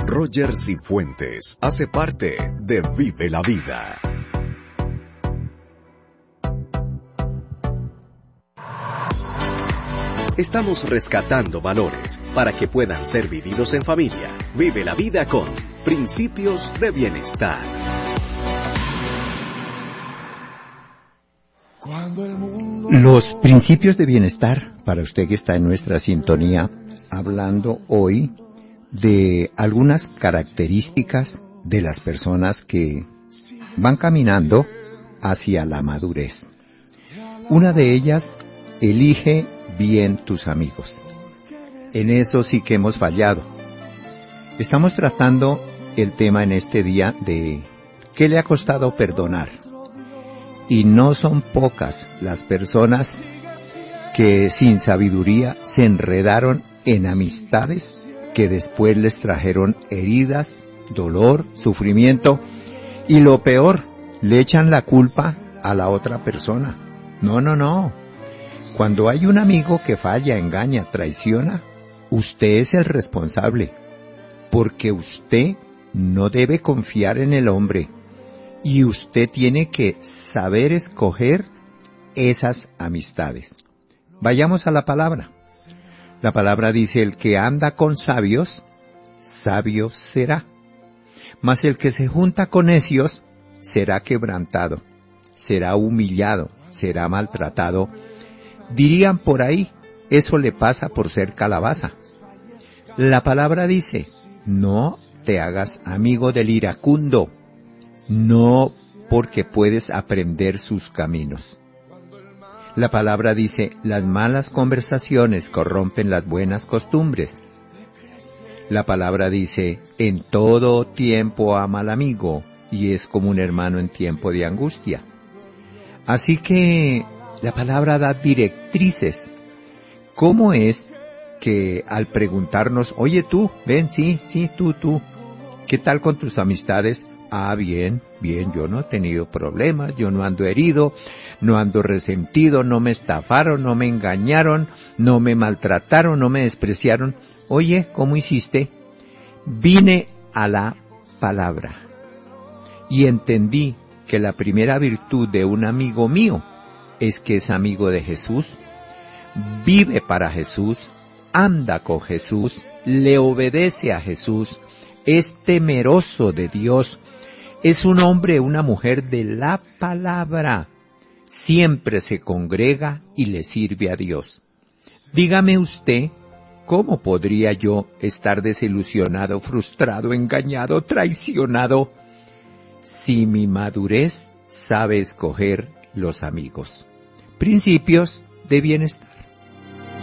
Roger Cifuentes hace parte de Vive la Vida. Estamos rescatando valores para que puedan ser vividos en familia. Vive la vida con Principios de Bienestar. Los principios de bienestar, para usted que está en nuestra sintonía, hablando hoy de algunas características de las personas que van caminando hacia la madurez. Una de ellas, elige bien tus amigos. En eso sí que hemos fallado. Estamos tratando el tema en este día de ¿qué le ha costado perdonar? Y no son pocas las personas que sin sabiduría se enredaron en amistades que después les trajeron heridas, dolor, sufrimiento y lo peor, le echan la culpa a la otra persona. No. Cuando hay un amigo que falla, engaña, traiciona, usted es el responsable, porque usted no debe confiar en el hombre y usted tiene que saber escoger esas amistades. Vayamos a la palabra. La palabra dice, el que anda con sabios, sabio será. Mas el que se junta con necios, será quebrantado, será humillado, será maltratado. Dirían por ahí, eso le pasa por ser calabaza. La palabra dice, no te hagas amigo del iracundo, no porque puedes aprender sus caminos. La palabra dice, las malas conversaciones corrompen las buenas costumbres. La palabra dice, en todo tiempo ama al amigo, y es como un hermano en tiempo de angustia. Así que la palabra da directrices. ¿Cómo es que al preguntarnos, oye tú, ven, sí, tú, ¿qué tal con tus amistades? Ah, bien, yo no he tenido problemas, yo no ando herido, no ando resentido, no me estafaron, no me engañaron, no me maltrataron, no me despreciaron. Oye, ¿cómo hiciste? Vine a la palabra y entendí que la primera virtud de un amigo mío es que es amigo de Jesús, vive para Jesús, anda con Jesús, le obedece a Jesús, es temeroso de Dios, es un hombre, una mujer de la palabra, siempre se congrega y le sirve a Dios. Dígame usted, ¿cómo podría yo estar desilusionado, frustrado, engañado, traicionado, si mi madurez sabe escoger los amigos? Principios de bienestar.